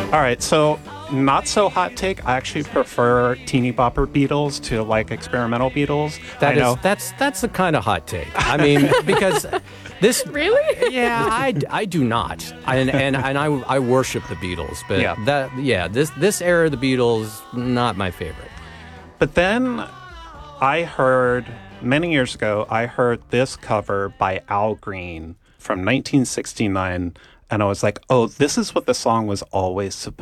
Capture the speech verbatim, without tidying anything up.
All right, so not so hot take. I actually prefer teeny bopper Beatles to like experimental Beatles. I That is know. that's that's a kind of hot take. I mean, because this Really? yeah, I, I do not, and and and I I worship the Beatles, but Yeah. that yeah this this era of the Beatles not my favorite. But then I heard many years ago, I heard this cover by Al Green from nineteen sixty-nine, and I was like, oh, this is what the song was always supposed